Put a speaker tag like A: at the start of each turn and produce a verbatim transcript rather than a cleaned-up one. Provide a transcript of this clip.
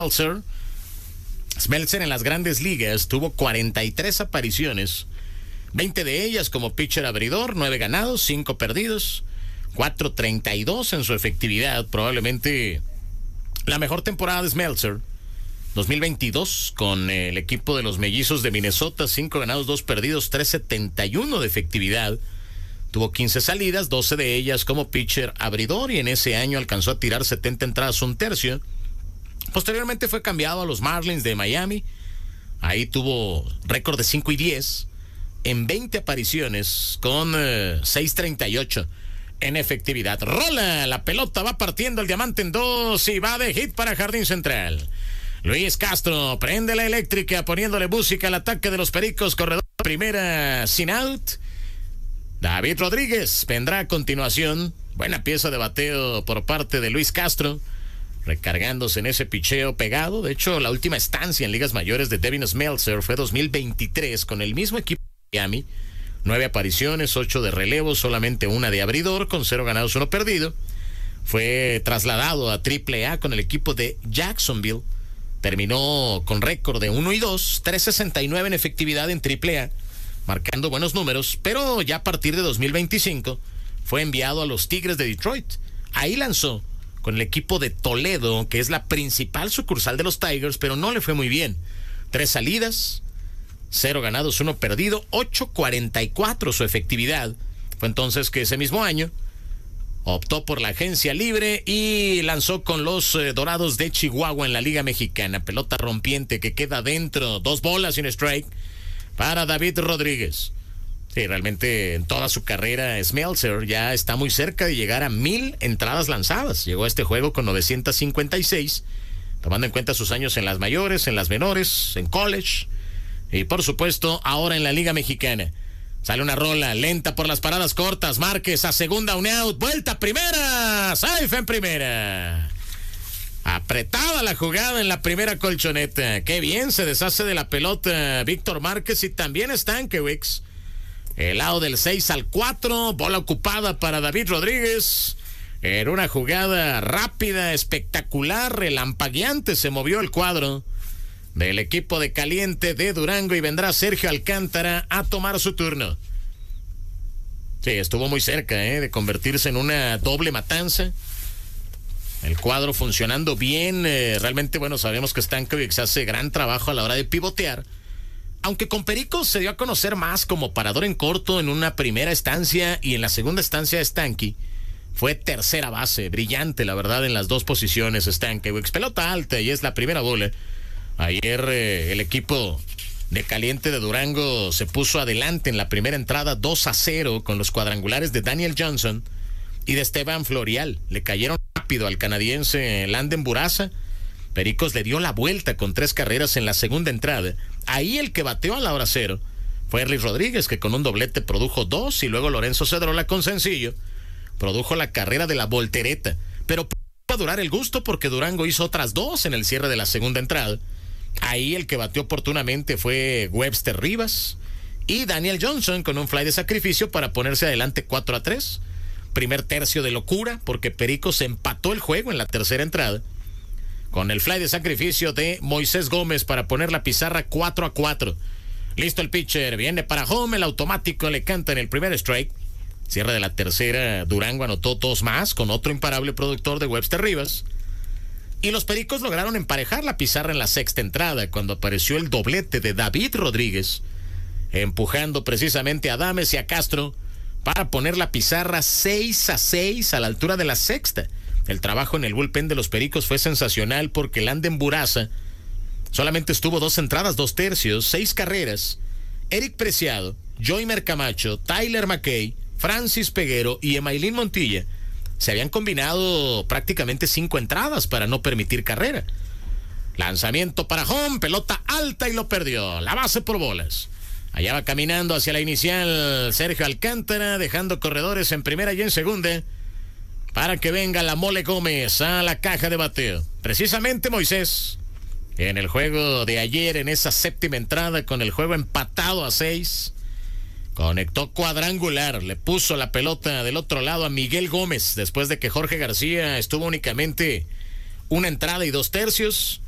A: Smeltzer. Smeltzer en las grandes ligas tuvo cuarenta y tres apariciones, veinte de ellas como pitcher abridor, nueve ganados, cinco perdidos, cuatro treinta y dos en su efectividad. Probablemente la mejor temporada de Smeltzer, dos mil veintidós, con el equipo de los Mellizos de Minnesota, cinco ganados, dos perdidos, tres setenta y uno de efectividad. Tuvo quince salidas, doce de ellas como pitcher abridor, y en ese año alcanzó a tirar setenta entradas, un tercio. Posteriormente fue cambiado a los Marlins de Miami. Ahí tuvo récord de cinco y diez en veinte apariciones con eh, seis treinta y ocho en efectividad. Rola, la pelota va partiendo el diamante en dos y va de hit para Jardín Central. Luis Castro prende la eléctrica poniéndole música al ataque de los Pericos. Corredor primera sin out. David Rodríguez vendrá a continuación. Buena pieza de bateo por parte de Luis Castro, recargándose en ese picheo pegado. De hecho, la última estancia en ligas mayores de Devin Smeltzer fue dos mil veintitrés con el mismo equipo de Miami. Nueve apariciones, ocho de relevo, solamente una de abridor, con cero ganados, uno perdido. Fue trasladado a triple A con el equipo de Jacksonville. Terminó con récord de uno y dos, tres sesenta y nueve en efectividad en triple A, marcando buenos números, pero ya a partir de dos mil veinticinco fue enviado a los Tigres de Detroit. Ahí lanzó con el equipo de Toledo, que es la principal sucursal de los Tigers, pero no le fue muy bien. Tres salidas, cero ganados, uno perdido, ocho cuarenta y cuatro su efectividad. Fue entonces que ese mismo año optó por la agencia libre y lanzó con los eh, Dorados de Chihuahua en la Liga Mexicana. Pelota rompiente que queda dentro, dos bolas sin strike para David Rodríguez. Sí, realmente en toda su carrera Smeltzer ya está muy cerca de llegar a mil entradas lanzadas. Llegó a este juego con novecientos cincuenta y seis, tomando en cuenta sus años en las mayores, en las menores, en college y por supuesto ahora en la Liga Mexicana. Sale una rola lenta por las paradas cortas. Márquez a segunda, un out, vuelta a primera, safe en primera. Apretada la jugada en la primera colchoneta. Qué bien se deshace de la pelota Víctor Márquez y también Stankiewicz. El lado del seis al cuatro, bola ocupada para David Rodríguez. Era una jugada rápida, espectacular, relampagueante. Se movió el cuadro del equipo de Caliente de Durango y vendrá Sergio Alcántara a tomar su turno. Sí, estuvo muy cerca ¿eh? de convertirse en una doble matanza. El cuadro funcionando bien. Eh, realmente, bueno, sabemos que Stankiewicz hace gran trabajo a la hora de pivotear. Aunque con Pericos se dio a conocer más como parador en corto en una primera estancia, y en la segunda estancia de Stanky fue tercera base. Brillante, la verdad, en las dos posiciones Stankiewicz. Pelota alta y es la primera bola. Ayer eh, el equipo de Caliente de Durango se puso adelante en la primera entrada dos a cero con los cuadrangulares de Daniel Johnson y de Esteban Florial. Le cayeron rápido al canadiense Landen Buraza. Pericos le dio la vuelta con tres carreras en la segunda entrada. Ahí el que bateó a la hora cero fue Erlis Rodríguez, que con un doblete produjo dos, y luego Lorenzo Cedrola con sencillo produjo la carrera de la voltereta. Pero pudo durar el gusto porque Durango hizo otras dos en el cierre de la segunda entrada. Ahí el que bateó oportunamente fue Webster Rivas y Daniel Johnson con un fly de sacrificio para ponerse adelante cuatro a tres. Primer tercio de locura porque Pericos empató el juego en la tercera entrada con el fly de sacrificio de Moisés Gómez para poner la pizarra cuatro a cuatro. Listo el pitcher, viene para home, el automático le canta en el primer strike. Cierre de la tercera, Durango anotó dos más con otro imparable productor de Webster Rivas. Y los Pericos lograron emparejar la pizarra en la sexta entrada cuando apareció el doblete de David Rodríguez, empujando precisamente a Adames y a Castro para poner la pizarra seis a seis a la altura de la sexta. El trabajo en el bullpen de los Pericos fue sensacional porque Landen Buraza solamente estuvo dos entradas, dos tercios, seis carreras. Eric Preciado, Joymer Camacho, Tyler McKay, Francis Peguero y Emailín Montilla se habían combinado prácticamente cinco entradas para no permitir carrera. Lanzamiento para home, pelota alta y lo perdió. La base por bolas. Allá va caminando hacia la inicial Sergio Alcántara, dejando corredores en primera y en segunda para que venga la Mole Gómez a la caja de bateo. Precisamente Moisés, en el juego de ayer, en esa séptima entrada, con el juego empatado a seis, conectó cuadrangular, le puso la pelota del otro lado a Miguel Gómez, después de que Jorge García estuvo únicamente una entrada y dos tercios.